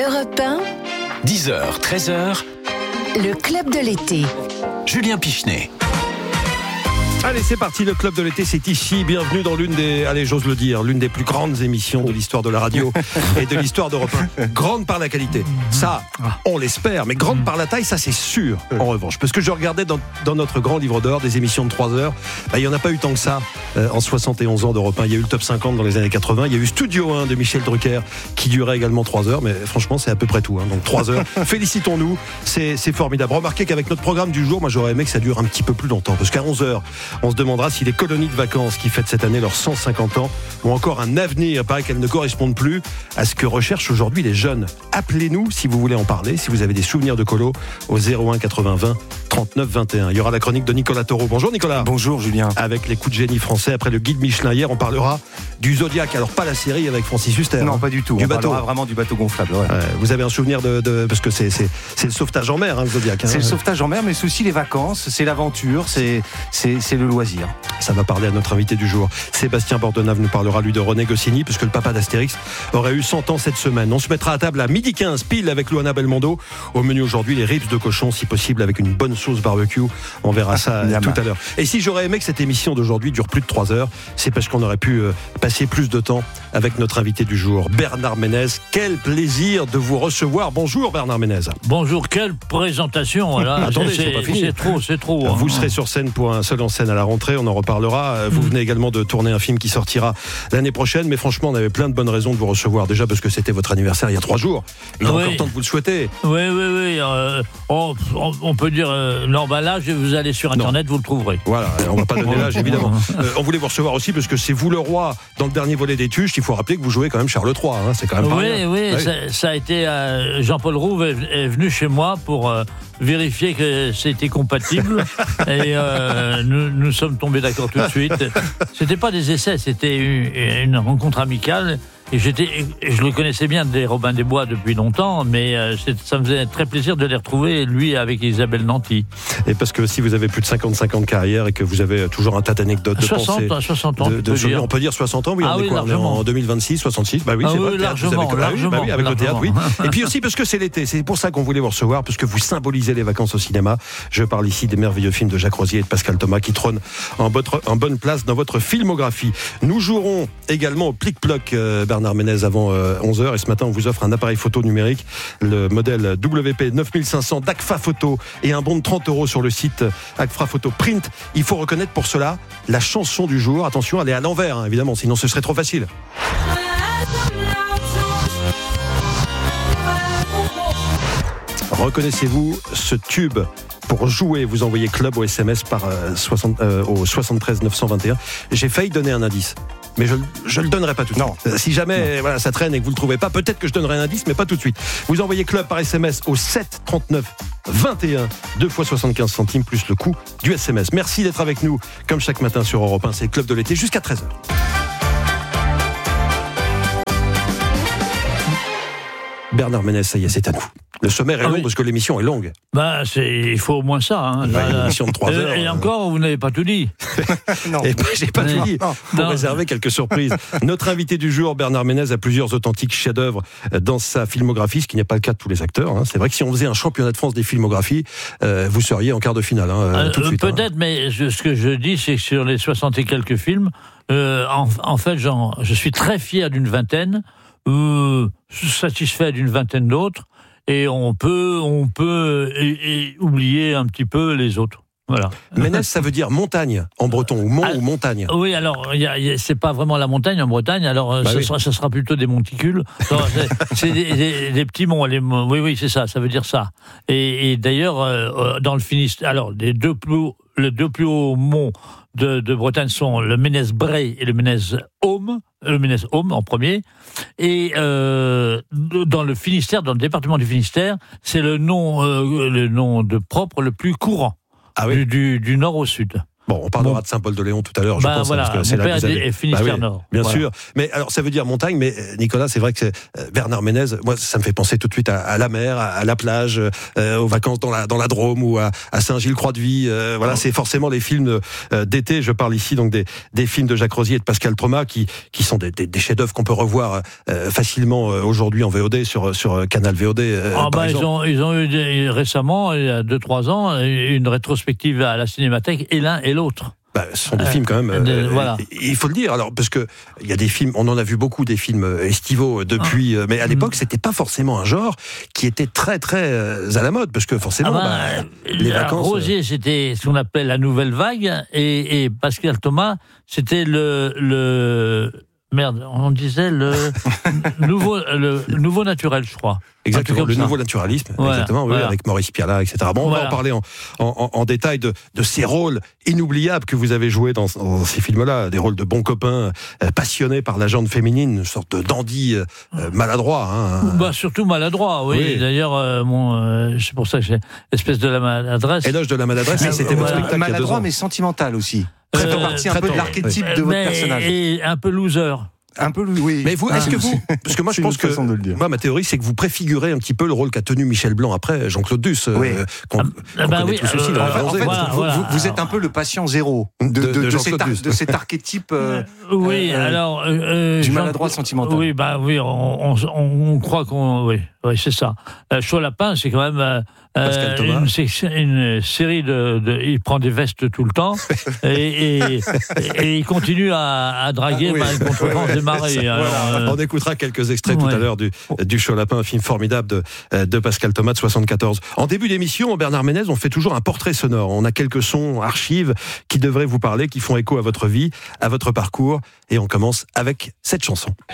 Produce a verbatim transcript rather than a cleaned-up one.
Europe un, dix heures, treize heures, le Club de l'été. Julien Pichenet. Allez, c'est parti, le Club de l'été, c'est ici. Bienvenue dans l'une des, allez, j'ose le dire, l'une des plus grandes émissions de l'histoire de la radio et de l'histoire d'Europe un. Grande par la qualité, ça, on l'espère, mais grande par la taille, ça c'est sûr, en revanche. Parce que je regardais dans, dans notre grand livre d'or des émissions de trois heures, bah, il n'y en a pas eu tant que ça euh, en soixante et onze ans d'Europe un. Il y a eu le top cinquante dans les années quatre-vingts, il y a eu Studio un de Michel Drucker qui durait également trois heures, mais franchement, c'est à peu près tout. Hein, donc trois heures, félicitons-nous, c'est, c'est formidable. Remarquez qu'avec notre programme du jour, moi j'aurais aimé que ça dure un petit peu plus longtemps, parce qu'à onze heures, on se demandera si les colonies de vacances qui fêtent cette année leurs cent cinquante ans ont encore un avenir. Il paraît qu'elles ne correspondent plus à ce que recherchent aujourd'hui les jeunes. Appelez-nous si vous voulez en parler, si vous avez des souvenirs de colo, au zéro un quatre-vingts vingt trente-neuf vingt et un. Il y aura la chronique de Nicolas Taureau. Bonjour Nicolas. Bonjour Julien. Avec les coups de génie français après le guide Michelin hier, on parlera du Zodiac. Alors pas la série avec Francis Huster. Non, pas du tout. Du on bateau. parlera vraiment du bateau gonflable. Ouais. Euh, vous avez un souvenir de, de parce que c'est, c'est, c'est le sauvetage en mer, hein, le Zodiac. Hein. C'est le sauvetage en mer, mais c'est aussi les vacances, c'est l'aventure, c'est, c'est, c'est le loisir. Ça va parler à notre invité du jour. Sébastien Bordenave nous parlera lui de René Goscinny, puisque le papa d'Astérix aurait eu cent ans cette semaine. On se mettra à table à midi quinze pile avec Luana Belmondo. Au menu aujourd'hui, les ribs de cochon, si possible avec une bonne sauce barbecue. On verra ça ah, tout à l'heure. Et si j'aurais aimé que cette émission d'aujourd'hui dure plus de trois heures, c'est parce qu'on aurait pu euh, passer plus de temps avec notre invité du jour, Bernard Ménez. Quel plaisir de vous recevoir. Bonjour Bernard Ménez. Bonjour, quelle présentation. Voilà. Attendez, c'est, c'est, pas fini. c'est trop, c'est trop. Vous hein. serez sur scène pour un seul en scène à la rentrée, on en reparlera. Vous mmh. venez également de tourner un film qui sortira l'année prochaine, mais franchement, on avait plein de bonnes raisons de vous recevoir. Déjà parce que c'était votre anniversaire il y a trois jours. Il est oui. encore temps de vous le souhaiter. Oui, oui, oui. Euh, on, on peut dire euh, l'emballage, vous allez sur Internet, non. vous le trouverez. Voilà, on va pas donner l'âge, évidemment. Euh, on voulait vous recevoir aussi parce que c'est vous le roi dans le dernier volet des Tuches. Il faut rappeler que vous jouez quand même Charles trois. Hein, c'est quand même pas oui, rien. Oui, oui. Ça, ça a été. Euh, Jean-Paul Rouve est, est venu chez moi pour. Euh, vérifier que c'était compatible et euh, nous, nous sommes tombés d'accord tout de suite. C'était pas des essais, c'était une, une rencontre amicale et j'étais, je le connaissais bien des Robin des Bois depuis longtemps, mais euh, ça me faisait très plaisir de les retrouver, lui avec Isabelle Nanty. Et parce que si vous avez plus de cinquante-cinq ans de carrière et que vous avez toujours un tas d'anecdotes de soixante, pensée, soixante ans, de, de souvenirs, on peut dire soixante ans, oui, ah on est oui, quoi, on est en deux mille vingt-six, soixante-six, bah oui, ah c'est oui, vrai, largement, vous avez, largement, bah oui, avec largement. le théâtre, oui. Et puis aussi parce que c'est l'été, c'est pour ça qu'on voulait vous recevoir, parce que vous symbolisez les vacances au cinéma. Je parle ici des merveilleux films de Jacques Rosier et de Pascal Thomas qui trônent en, votre, en bonne place dans votre filmographie. Nous jouerons également au plic-ploc, euh, Bernard Ménez, avant euh, onze heures, et ce matin on vous offre un appareil photo numérique, le modèle W P neuf mille cinq cents d'Agfa Photo et un bon de trente euros sur le site Agfa Photo Print. Il faut reconnaître pour cela la chanson du jour. Attention, elle est à l'envers, hein, évidemment, sinon ce serait trop facile. Reconnaissez-vous ce tube? Pour jouer, vous envoyez club au S M S par euh, soixante, euh, au soixante-treize neuf cent vingt et un. J'ai failli donner un indice, mais je je le donnerai pas tout de suite. Euh, si jamais voilà, ça traîne et que vous le trouvez pas, peut-être que je donnerai un indice, mais pas tout de suite. Vous envoyez club par S M S au sept trente-neuf vingt et un, deux fois soixante-quinze centimes plus le coût du S M S. Merci d'être avec nous, comme chaque matin sur Europe un, c'est le Club de l'été jusqu'à treize heures. Bernard Ménez, ça y est, c'est à nous. Le sommaire est ah long oui. parce que l'émission est longue. Bah, c'est, il faut au moins ça. Hein. Bah, une émission de trois heures. Et, et encore, vous n'avez pas tout dit. non. Et bah, j'ai pas non. tout dit. Pour non. réserver quelques surprises. Notre invité du jour, Bernard Ménez, a plusieurs authentiques chefs-d'œuvre dans sa filmographie, ce qui n'est pas le cas de tous les acteurs. Hein. C'est vrai que si on faisait un championnat de France des filmographies, euh, vous seriez en quart de finale. Hein, euh, tout de suite, peut-être, hein. mais je, ce que je dis, c'est que sur les soixante et quelques films, euh, en, en fait, genre, je suis très fier d'une vingtaine, euh, satisfait d'une vingtaine d'autres. Et on peut, on peut et, et oublier un petit peu les autres. Voilà. Ménez, ça veut dire montagne en breton, ou mont ah, ou montagne. Oui, alors y a, y a, c'est pas vraiment la montagne en Bretagne. Alors bah ça, oui. sera, ça sera plutôt des monticules. Non, c'est c'est des, des, des petits monts. Les, oui, oui, c'est ça. Ça veut dire ça. Et, et d'ailleurs, euh, dans le Finistère, alors les deux plus, les deux plus hauts monts de, de Bretagne sont le Ménez-Bray et le Ménez-Aume. Le Ménez-Aume en premier. Et euh, dans le Finistère, dans le département du Finistère, c'est le nom, euh, le nom de propre le plus courant. Ah oui. du, du, du nord au sud. Bon, on parlera Bon. de Saint-Paul-de-Léon tout à l'heure, je Bah, pense, voilà, parce que c'est mon là père que vous avez... est Finistère Bah oui, Nord. Bien Voilà. sûr. Mais alors, ça veut dire montagne, mais Nicolas, c'est vrai que c'est, euh, Bernard Ménez, moi, ça me fait penser tout de suite à, à la mer, à, à la plage, euh, aux vacances dans la, dans la Drôme ou à, à Saint-Gilles-Croix-de-Vie. Euh, voilà, c'est forcément les films euh, d'été. Je parle ici donc des, des films de Jacques Rosier et de Pascal Thomas qui, qui sont des, des, des chefs-d'œuvre qu'on peut revoir euh, facilement euh, aujourd'hui en V O D sur, sur Canal V O D. Euh, Ah par bah, ils, exemple. ont, ils ont eu des- récemment, il y a deux trois ans, une rétrospective à la Cinémathèque, et l'un et l'autre. Bah, ce sont des Euh, films quand même. de- euh, voilà. Il faut le dire. Alors parce que il y a des films, on en a vu beaucoup des films euh, estivaux euh, depuis, euh, mais à l'époque c'était pas forcément un genre qui était très très euh, à la mode parce que forcément Ah bah, bah, les euh, vacances. Rosier, c'était ce qu'on appelle la nouvelle vague, et, et Pascal Thomas, c'était le, le merde, on disait le nouveau, le nouveau naturel, je crois. Exactement, Un truc le comme nouveau ça. naturalisme, Voilà, exactement, oui, voilà. avec Maurice Pialat, et cetera. Bon, on Voilà. va en parler en, en, en détail de, de ces rôles inoubliables que vous avez joués dans, dans ces films-là, des rôles de bons copains, euh, passionnés par la gente féminine, une sorte de dandy euh, euh, maladroit. Hein. Bah, surtout maladroit, oui. Oui. D'ailleurs, euh, mon, euh, c'est pour ça que j'ai l'espèce de la maladresse. Éloge de la maladresse, Ah, c'était votre voilà. spectacle il y a deux Maladroit, ans. mais sentimental aussi. Ça Euh, fait partie un très peu de tendre, l'archétype oui. de votre Mais- personnage. Et un peu loser. Un peu, oui. Mais vous, est-ce que vous, parce que moi je C'est pense une que, façon de le dire. moi ma théorie c'est que vous préfigurez un petit peu le rôle qu'a tenu Michel Blanc après Jean-Claude Duss, euh, Oui. qu'on Ah, qu'on bah connaît oui, tous aussi euh, dans euh, Les En Bronzés. fait, Voilà, vous, voilà. vous- vous êtes un peu le patient zéro de, De- de, de de Jean-Claude cet, ar- Duss. de cet archétype euh, Oui, euh, alors euh, euh, du Jean- maladroit sentimental. Oui, bah oui, on, on, on croit qu'on, oui, oui, c'est ça. Euh, Chaud Lapin, c'est quand même euh, Pascal euh, Thomas. une, sé- une série de, de, il prend des vestes tout le temps et, et, et il continue à, à draguer Ah oui. mal contre vents et marées. Alors, euh, On écoutera quelques extraits tout ouais. à l'heure du, du Chaud Lapin, un film formidable de, de Pascal Thomas de soixante-quatorze. En début d'émission, Bernard Ménez, on fait toujours un portrait sonore. On a quelques sons, archives, qui devraient vous parler, qui font écho à votre vie, à votre parcours. Et on commence avec cette chanson.